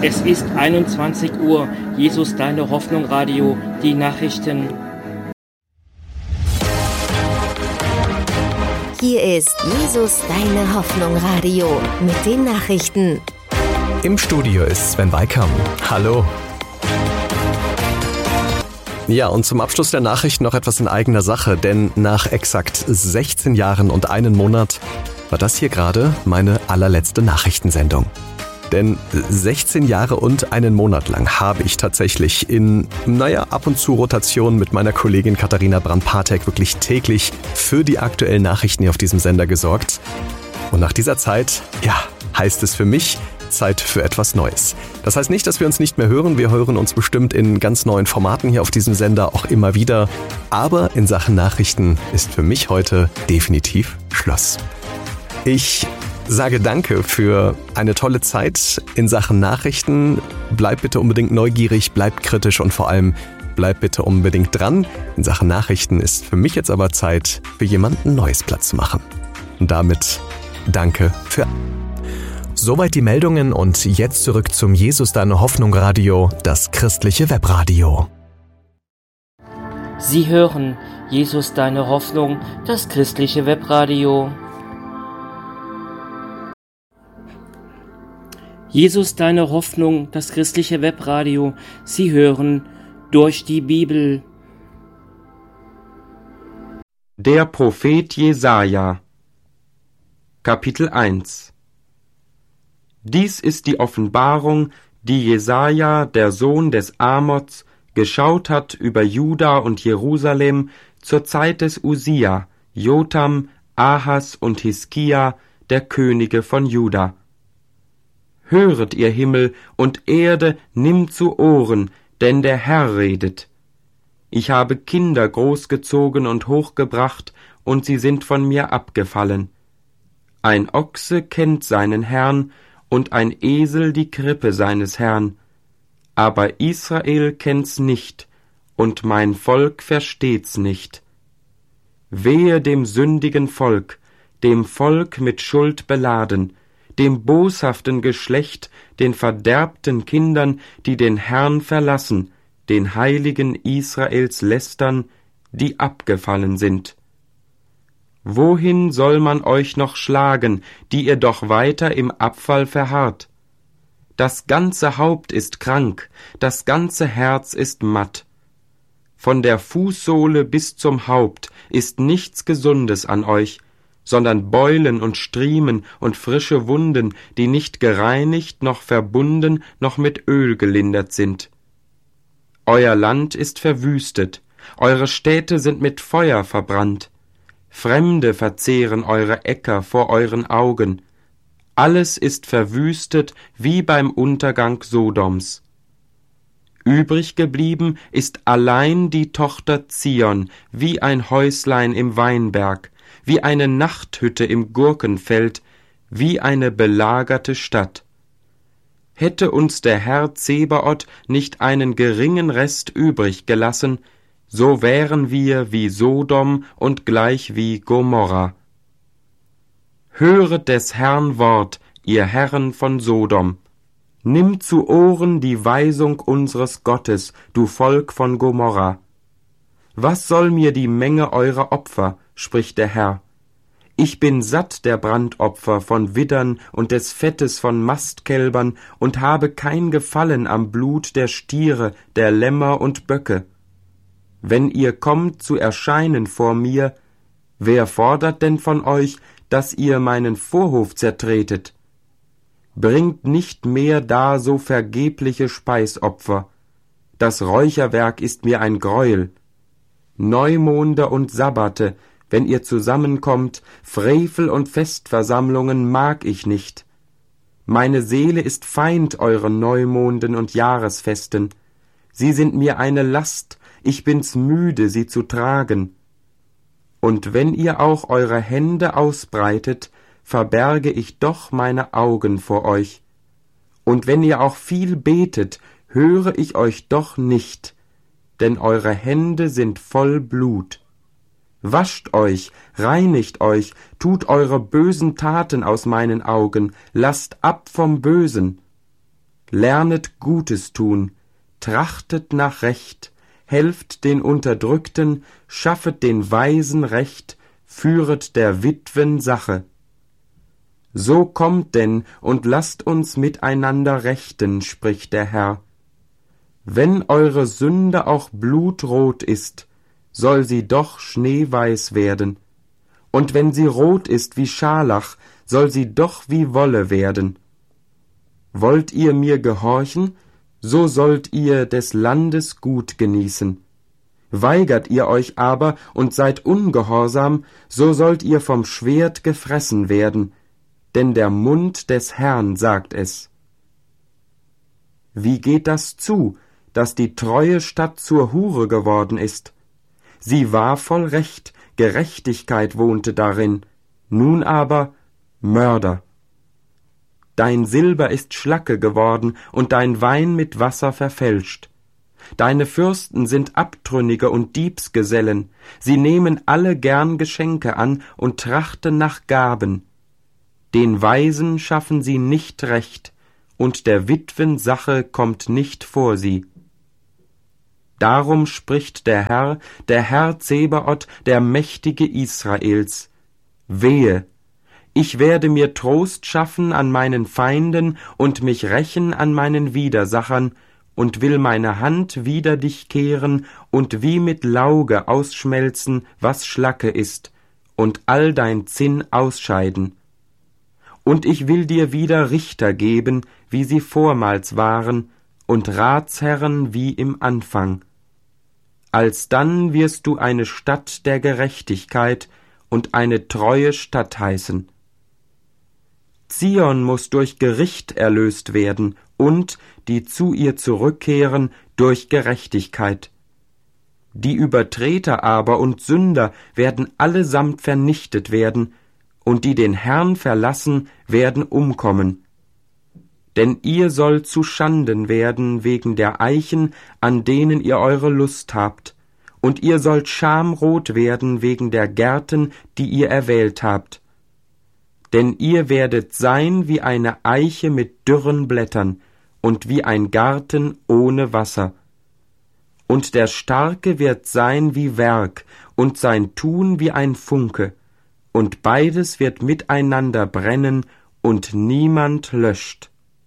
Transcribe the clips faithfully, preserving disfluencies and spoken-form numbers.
Es ist einundzwanzig Uhr. Jesus, deine Hoffnung, Radio, die Nachrichten. Hier ist Jesus, deine Hoffnung, Radio mit den Nachrichten. Im Studio ist Sven Weikam. Hallo. Ja, und zum Abschluss der Nachrichten noch etwas in eigener Sache, denn nach exakt sechzehn Jahren und einem Monat war das hier gerade meine allerletzte Nachrichtensendung. Denn sechzehn Jahre und einen Monat lang habe ich tatsächlich in, naja, ab und zu Rotation mit meiner Kollegin Katharina Brand-Patek wirklich täglich für die aktuellen Nachrichten hier auf diesem Sender gesorgt. Und nach dieser Zeit, ja, heißt es für mich, Zeit für etwas Neues. Das heißt nicht, dass wir uns nicht mehr hören. Wir hören uns bestimmt in ganz neuen Formaten hier auf diesem Sender auch immer wieder. Aber in Sachen Nachrichten ist für mich heute definitiv Schluss. Ich sage danke für eine tolle Zeit in Sachen Nachrichten. Bleibt bitte unbedingt neugierig, bleibt kritisch und vor allem bleibt bitte unbedingt dran. In Sachen Nachrichten ist für mich jetzt aber Zeit, für jemanden Neues Platz zu machen. Und damit danke für... Soweit die Meldungen und jetzt zurück zum Jesus, deine Hoffnung Radio, das christliche Webradio. Sie hören Jesus, deine Hoffnung, das christliche Webradio. Jesus, deine Hoffnung, das christliche Webradio. Sie hören durch die Bibel. Der Prophet Jesaja, Kapitel eins. Dies ist die Offenbarung, die Jesaja, der Sohn des Amoz, geschaut hat über Juda und Jerusalem zur Zeit des Usia, Jotam, Ahas und Hiskia, der Könige von Juda. Höret, ihr Himmel und Erde, nimmt zu Ohren, denn der Herr redet. Ich habe Kinder großgezogen und hochgebracht, und sie sind von mir abgefallen. Ein Ochse kennt seinen Herrn, und ein Esel die Krippe seines Herrn. Aber Israel kennt's nicht, und mein Volk versteht's nicht. Wehe dem sündigen Volk, dem Volk mit Schuld beladen, dem boshaften Geschlecht, den verderbten Kindern, die den Herrn verlassen, den Heiligen Israels lästern, die abgefallen sind. Wohin soll man euch noch schlagen, die ihr doch weiter im Abfall verharrt? Das ganze Haupt ist krank, das ganze Herz ist matt. Von der Fußsohle bis zum Haupt ist nichts Gesundes an euch, sondern Beulen und Striemen und frische Wunden, die nicht gereinigt, noch verbunden, noch mit Öl gelindert sind. Euer Land ist verwüstet, eure Städte sind mit Feuer verbrannt. Fremde verzehren eure Äcker vor euren Augen. Alles ist verwüstet wie beim Untergang Sodoms. Übrig geblieben ist allein die Tochter Zion, wie ein Häuslein im Weinberg, wie eine Nachthütte im Gurkenfeld, wie eine belagerte Stadt. Hätte uns der Herr Zebaoth nicht einen geringen Rest übrig gelassen, so wären wir wie Sodom und gleich wie Gomorra. Höret des Herrn Wort, ihr Herren von Sodom. Nimm zu Ohren die Weisung unseres Gottes, du Volk von Gomorra. Was soll mir die Menge eurer Opfer, spricht der Herr. Ich bin satt der Brandopfer von Widdern und des Fettes von Mastkälbern und habe kein Gefallen am Blut der Stiere, der Lämmer und Böcke. Wenn ihr kommt zu erscheinen vor mir, wer fordert denn von euch, dass ihr meinen Vorhof zertretet? Bringt nicht mehr dar so vergebliche Speisopfer. Das Räucherwerk ist mir ein Greuel. Neumonde und Sabbate, wenn ihr zusammenkommt, Frevel und Festversammlungen mag ich nicht. Meine Seele ist Feind euren Neumonden und Jahresfesten. Sie sind mir eine Last, ich bin's müde, sie zu tragen. Und wenn ihr auch eure Hände ausbreitet, verberge ich doch meine Augen vor euch. Und wenn ihr auch viel betet, höre ich euch doch nicht, denn eure Hände sind voll Blut. Wascht euch, reinigt euch, tut eure bösen Taten aus meinen Augen, lasst ab vom Bösen. lernet Gutes tun, trachtet nach Recht, helft den Unterdrückten, schaffet den Weisen Recht, führet der Witwen Sache. So kommt denn und lasst uns miteinander rechten, spricht der Herr. Wenn eure Sünde auch blutrot ist, soll sie doch schneeweiß werden, und wenn sie rot ist wie Scharlach, soll sie doch wie Wolle werden. Wollt ihr mir gehorchen, so sollt ihr des Landes Gut genießen. Weigert ihr euch aber und seid ungehorsam, so sollt ihr vom Schwert gefressen werden, denn der Mund des Herrn sagt es. Wie geht das zu, dass die treue Stadt zur Hure geworden ist? Sie war voll Recht, Gerechtigkeit wohnte darin, nun aber Mörder. Dein Silber ist Schlacke geworden und dein Wein mit Wasser verfälscht. Deine Fürsten sind Abtrünnige und Diebsgesellen, sie nehmen alle gern Geschenke an und trachten nach Gaben. Den Weisen schaffen sie nicht recht, und der Witwen Sache kommt nicht vor sie. Darum spricht der Herr, der Herr Zebaoth, der Mächtige Israels: Wehe! Ich werde mir Trost schaffen an meinen Feinden und mich rächen an meinen Widersachern und will meine Hand wider dich kehren und wie mit Lauge ausschmelzen, was Schlacke ist, und all dein Zinn ausscheiden. Und ich will dir wieder Richter geben, wie sie vormals waren, und Ratsherren wie im Anfang. Alsdann wirst du eine Stadt der Gerechtigkeit und eine treue Stadt heißen. Zion muß durch Gericht erlöst werden und, die zu ihr zurückkehren, durch Gerechtigkeit. Die Übertreter aber und Sünder werden allesamt vernichtet werden, und die den Herrn verlassen, werden umkommen. Denn ihr sollt zu Schanden werden wegen der Eichen, an denen ihr eure Lust habt, und ihr sollt schamrot werden wegen der Gärten, die ihr erwählt habt. Denn ihr werdet sein wie eine Eiche mit dürren Blättern und wie ein Garten ohne Wasser. Und der Starke wird sein wie Werg und sein Tun wie ein Funke, und beides wird miteinander brennen, und niemand löscht.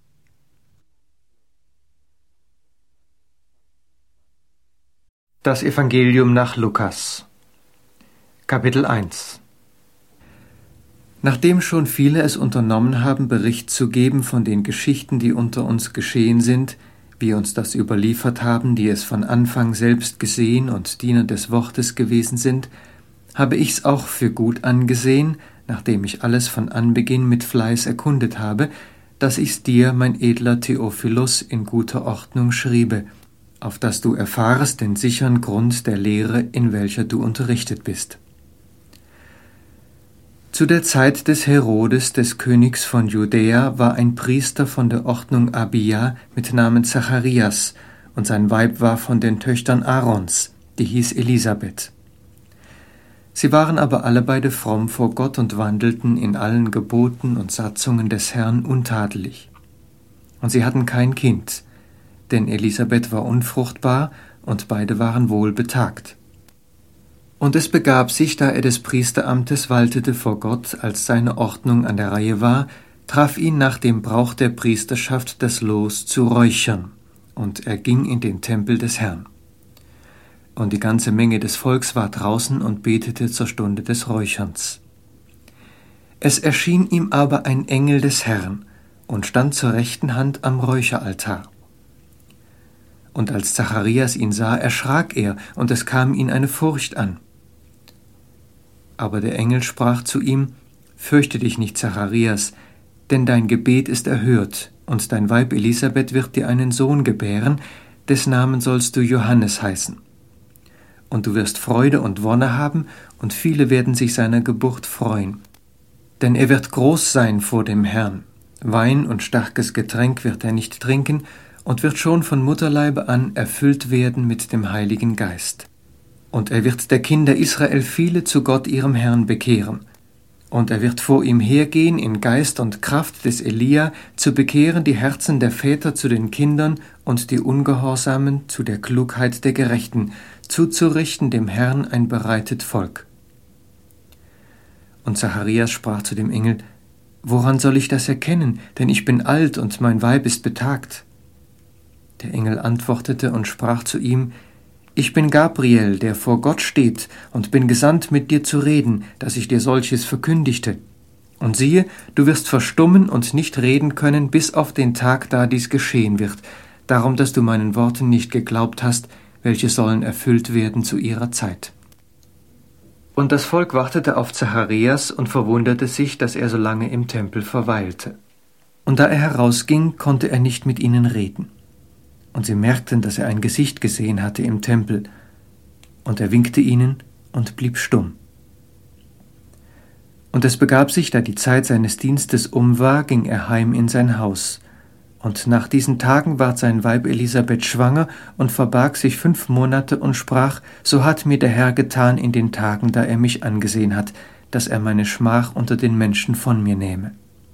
Das Evangelium nach Lukas, Kapitel eins. Nachdem schon viele es unternommen haben, Bericht zu geben von den Geschichten, die unter uns geschehen sind, wie uns das überliefert haben, die es von Anfang selbst gesehen und Diener des Wortes gewesen sind, habe ich's auch für gut angesehen, nachdem ich alles von Anbeginn mit Fleiß erkundet habe, dass ich's dir, mein edler Theophilus, in guter Ordnung schriebe, auf dass du erfahrest den sichern Grund der Lehre, in welcher du unterrichtet bist. Zu der Zeit des Herodes, des Königs von Judäa, war ein Priester von der Ordnung Abia mit Namen Zacharias, und sein Weib war von den Töchtern Aarons, die hieß Elisabeth. Sie waren aber alle beide fromm vor Gott und wandelten in allen Geboten und Satzungen des Herrn untadelig. Und sie hatten kein Kind, denn Elisabeth war unfruchtbar und beide waren wohl betagt. Und es begab sich, da er des Priesteramtes waltete vor Gott, als seine Ordnung an der Reihe war, traf ihn nach dem Brauch der Priesterschaft das Los zu räuchern, und er ging in den Tempel des Herrn. Und die ganze Menge des Volks war draußen und betete zur Stunde des Räucherns. Es erschien ihm aber ein Engel des Herrn und stand zur rechten Hand am Räucheraltar. Und als Zacharias ihn sah, erschrak er, und es kam ihn eine Furcht an. Aber der Engel sprach zu ihm: Fürchte dich nicht, Zacharias, denn dein Gebet ist erhört, und dein Weib Elisabeth wird dir einen Sohn gebären, des Namen sollst du Johannes heißen. Und du wirst Freude und Wonne haben, und viele werden sich seiner Geburt freuen. Denn er wird groß sein vor dem Herrn. Wein und starkes Getränk wird er nicht trinken, und wird schon von Mutterleibe an erfüllt werden mit dem Heiligen Geist. Und er wird der Kinder Israel viele zu Gott ihrem Herrn bekehren. Und er wird vor ihm hergehen in Geist und Kraft des Elia, zu bekehren die Herzen der Väter zu den Kindern und die Ungehorsamen zu der Klugheit der Gerechten, zuzurichten dem Herrn ein bereitet Volk. Und Zacharias sprach zu dem Engel: Woran soll ich das erkennen? Denn ich bin alt und mein Weib ist betagt. Der Engel antwortete und sprach zu ihm: Ich bin Gabriel, der vor Gott steht, und bin gesandt, mit dir zu reden, dass ich dir solches verkündigte. Und siehe, du wirst verstummen und nicht reden können, bis auf den Tag, da dies geschehen wird, darum, dass du meinen Worten nicht geglaubt hast, welche sollen erfüllt werden zu ihrer Zeit. Und das Volk wartete auf Zacharias und verwunderte sich, dass er so lange im Tempel verweilte. Und da er herausging, konnte er nicht mit ihnen reden. Und sie merkten, dass er ein Gesicht gesehen hatte im Tempel. Und er winkte ihnen und blieb stumm. Und es begab sich, da die Zeit seines Dienstes um war, ging er heim in sein Haus. Und nach diesen Tagen ward sein Weib Elisabeth schwanger und verbarg sich fünf Monate und sprach: So hat mir der Herr getan in den Tagen, da er mich angesehen hat, dass er meine Schmach unter den Menschen von mir nehme.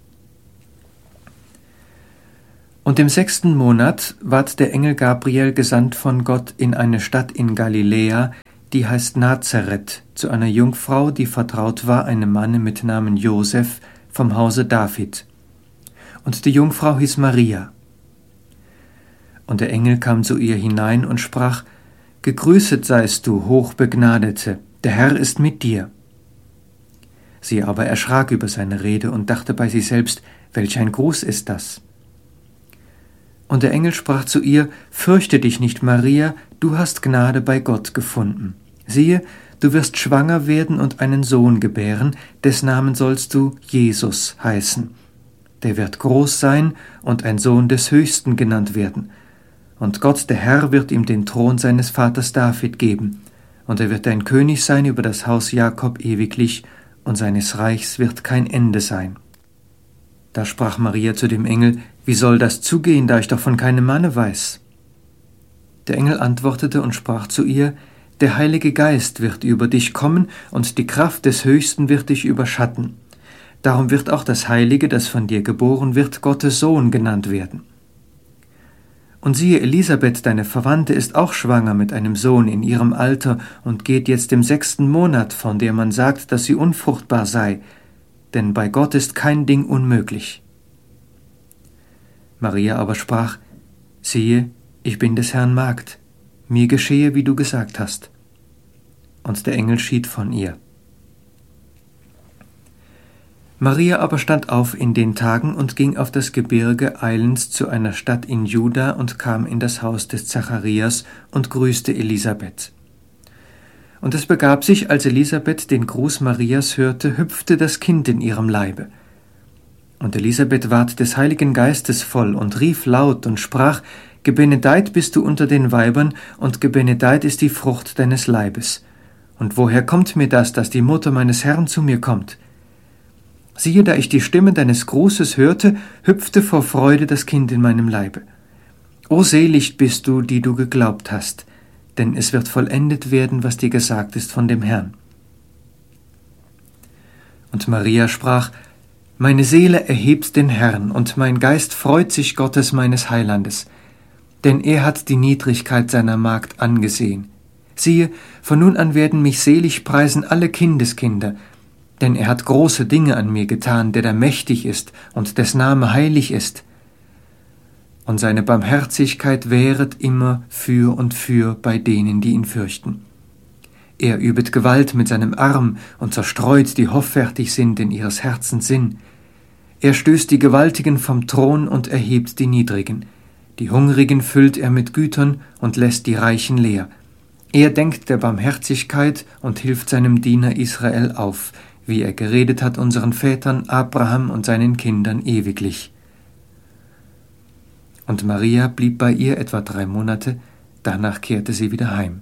Und im sechsten Monat ward der Engel Gabriel gesandt von Gott in eine Stadt in Galiläa, die heißt Nazareth, zu einer Jungfrau, die vertraut war einem Manne mit Namen Josef vom Hause David. Und die Jungfrau hieß Maria. Und der Engel kam zu ihr hinein und sprach: Gegrüßet seist du, Hochbegnadete, der Herr ist mit dir. Sie aber erschrak über seine Rede und dachte bei sich selbst: Welch ein Gruß ist das? Und der Engel sprach zu ihr: Fürchte dich nicht, Maria, du hast Gnade bei Gott gefunden. Siehe, du wirst schwanger werden und einen Sohn gebären, des Namen sollst du Jesus heißen. Der wird groß sein und ein Sohn des Höchsten genannt werden. Und Gott, der Herr, wird ihm den Thron seines Vaters David geben. Und er wird ein König sein über das Haus Jakob ewiglich, und seines Reichs wird kein Ende sein. Da sprach Maria zu dem Engel: Wie soll das zugehen, da ich doch von keinem Manne weiß? Der Engel antwortete und sprach zu ihr: Der Heilige Geist wird über dich kommen, und die Kraft des Höchsten wird dich überschatten. Darum wird auch das Heilige, das von dir geboren wird, Gottes Sohn genannt werden. Und siehe, Elisabeth, deine Verwandte, ist auch schwanger mit einem Sohn in ihrem Alter und geht jetzt im sechsten Monat, von der man sagt, dass sie unfruchtbar sei, denn bei Gott ist kein Ding unmöglich. Maria aber sprach: Siehe, ich bin des Herrn Magd, mir geschehe, wie du gesagt hast. Und der Engel schied von ihr. Maria aber stand auf in den Tagen und ging auf das Gebirge eilends zu einer Stadt in Juda und kam in das Haus des Zacharias und grüßte Elisabeth. Und es begab sich, als Elisabeth den Gruß Marias hörte, hüpfte das Kind in ihrem Leibe. Und Elisabeth ward des Heiligen Geistes voll und rief laut und sprach: Gebenedeit bist du unter den Weibern, und gebenedeit ist die Frucht deines Leibes. Und woher kommt mir das, dass die Mutter meines Herrn zu mir kommt? Siehe, da ich die Stimme deines Grußes hörte, hüpfte vor Freude das Kind in meinem Leibe. O selig bist du, die du geglaubt hast, denn es wird vollendet werden, was dir gesagt ist von dem Herrn. Und Maria sprach: Meine Seele erhebt den Herrn, und mein Geist freut sich Gottes meines Heilandes. Denn er hat die Niedrigkeit seiner Magd angesehen. Siehe, von nun an werden mich selig preisen alle Kindeskinder, denn er hat große Dinge an mir getan, der da mächtig ist und des Name heilig ist. Und seine Barmherzigkeit währet immer für und für bei denen, die ihn fürchten. Er übet Gewalt mit seinem Arm und zerstreut, die hoffärtig sind in ihres Herzens Sinn. Er stößt die Gewaltigen vom Thron und erhebt die Niedrigen. Die Hungrigen füllt er mit Gütern und lässt die Reichen leer. Er denkt der Barmherzigkeit und hilft seinem Diener Israel auf, wie er geredet hat unseren Vätern Abraham und seinen Kindern ewiglich. Und Maria blieb bei ihr etwa drei Monate, danach kehrte sie wieder heim.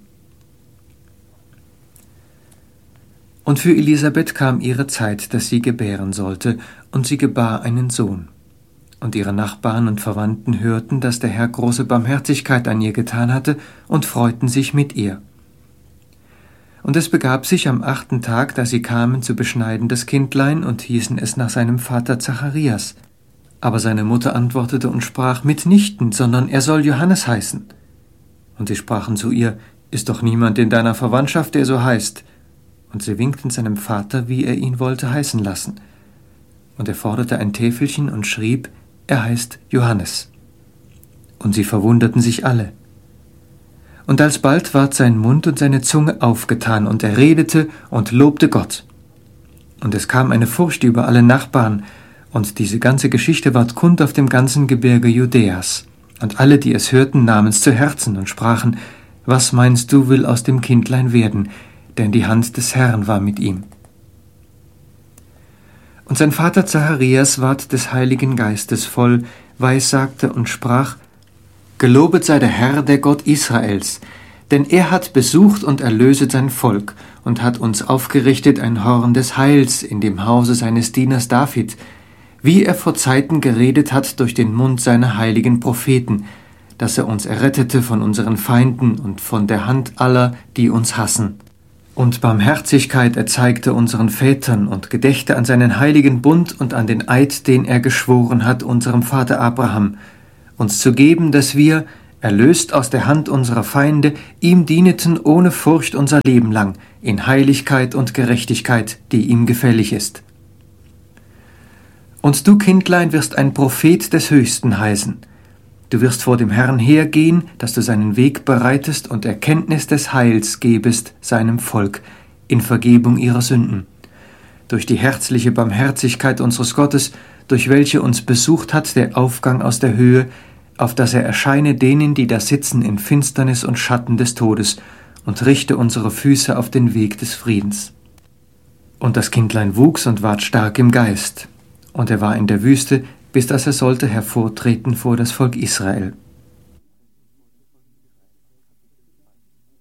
Und für Elisabeth kam ihre Zeit, dass sie gebären sollte, und sie gebar einen Sohn. Und ihre Nachbarn und Verwandten hörten, dass der Herr große Barmherzigkeit an ihr getan hatte, und freuten sich mit ihr. Und es begab sich am achten Tag, da sie kamen zu beschneiden das Kindlein und hießen es nach seinem Vater Zacharias. Aber seine Mutter antwortete und sprach, mitnichten, sondern er soll Johannes heißen. Und sie sprachen zu ihr, ist doch niemand in deiner Verwandtschaft, der so heißt. Und sie winkten seinem Vater, wie er ihn wollte heißen lassen. Und er forderte ein Täfelchen und schrieb, er heißt Johannes. Und sie verwunderten sich alle. Und alsbald ward sein Mund und seine Zunge aufgetan, und er redete und lobte Gott. Und es kam eine Furcht über alle Nachbarn, und diese ganze Geschichte ward kund auf dem ganzen Gebirge Judäas. Und alle, die es hörten, nahmen's zu Herzen und sprachen, was meinst du, will aus dem Kindlein werden? Denn die Hand des Herrn war mit ihm. Und sein Vater Zacharias ward des Heiligen Geistes voll, weissagte und sprach, gelobet sei der Herr, der Gott Israels, denn er hat besucht und erlöset sein Volk und hat uns aufgerichtet ein Horn des Heils in dem Hause seines Dieners David, wie er vor Zeiten geredet hat durch den Mund seiner heiligen Propheten, dass er uns errettete von unseren Feinden und von der Hand aller, die uns hassen. Und Barmherzigkeit erzeigte unseren Vätern und gedächte an seinen heiligen Bund und an den Eid, den er geschworen hat unserem Vater Abraham, uns zu geben, dass wir, erlöst aus der Hand unserer Feinde, ihm dieneten ohne Furcht unser Leben lang, in Heiligkeit und Gerechtigkeit, die ihm gefällig ist. Und du, Kindlein, wirst ein Prophet des Höchsten heißen. Du wirst vor dem Herrn hergehen, dass du seinen Weg bereitest und Erkenntnis des Heils gebest seinem Volk in Vergebung ihrer Sünden. Durch die herzliche Barmherzigkeit unseres Gottes, durch welche uns besucht hat der Aufgang aus der Höhe, auf dass er erscheine denen, die da sitzen in Finsternis und Schatten des Todes, und richte unsere Füße auf den Weg des Friedens. Und das Kindlein wuchs und ward stark im Geist, und er war in der Wüste, bis dass er sollte hervortreten vor das Volk Israel.